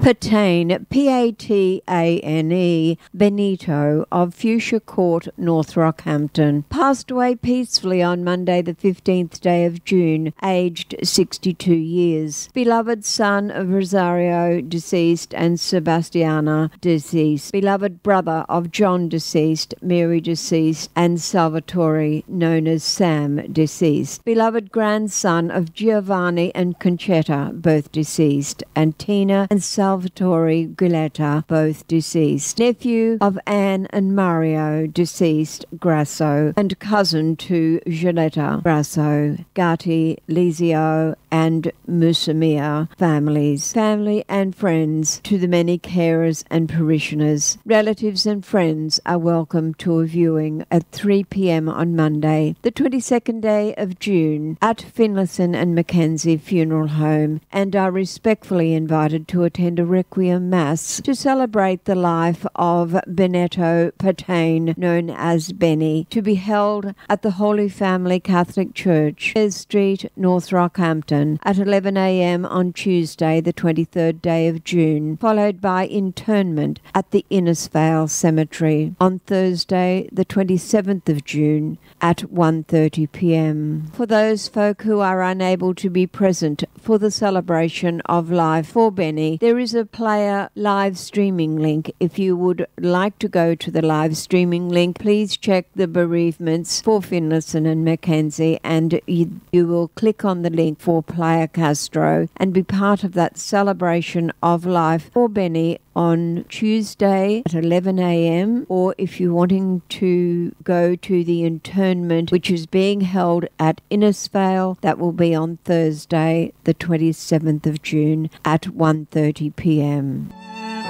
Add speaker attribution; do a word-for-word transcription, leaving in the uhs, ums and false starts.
Speaker 1: Patane, P A T A N E, Benito of Fuchsia Court, North Rockhampton, passed away peacefully on Monday the fifteenth day of June, aged sixty-two years. Beloved son of Rosario, deceased, and Sebastiana, deceased. Beloved brother of John, deceased, Mary, deceased, and Salvatore, known as Sam, deceased. Beloved grandson of Giovanni and Concetta, both deceased, and Tina and Salvatore Guletta, both deceased. Nephew of Anne and Mario, deceased, Grasso, and cousin to Giulietta, Grasso, Gatti, Lizio, and Musamia families, family and friends, to the many carers and parishioners. Relatives and friends are welcome to a viewing at three p.m. on Monday, the twenty-second day of June, at Finlayson and Mackenzie Funeral Home, and are respectfully invited to attend a Requiem Mass to celebrate the life of Benito Patane, known as Benny, to be held at the Holy Family Catholic Church, Ayres Street, North Rockhampton, at eleven a.m. on Tuesday, the twenty-third day of June, followed by interment at the Innisfail Cemetery on Thursday, the twenty-seventh of June, at one thirty p.m. For those folk who are unable to be present for the celebration of life for Benny, there is a player live streaming link. If you would like to go to the live streaming link, please check the bereavements for Finlayson and Mackenzie, and you, you will click on the link for Playa Castro and be part of that celebration of life for Benny on Tuesday at eleven a.m. or if you're wanting to go to the internment, which is being held at Innisfail, that will be on Thursday the twenty-seventh of June at one thirty p.m.